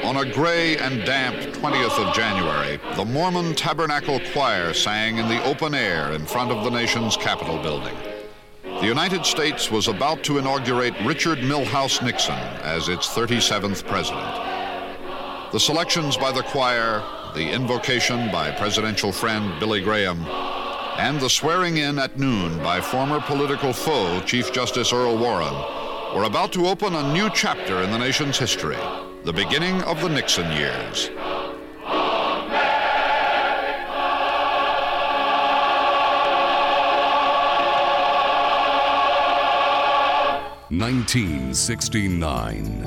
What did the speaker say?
On a gray and damp 20th of January, the Mormon Tabernacle Choir sang in the open air in front of the nation's Capitol building. The United States was about to inaugurate Richard Milhous Nixon as its 37th president. The selections by the choir, the invocation by presidential friend Billy Graham, and the swearing in at noon by former political foe Chief Justice Earl Warren were about to open a new chapter in the nation's history, the beginning of the Nixon years. 1969.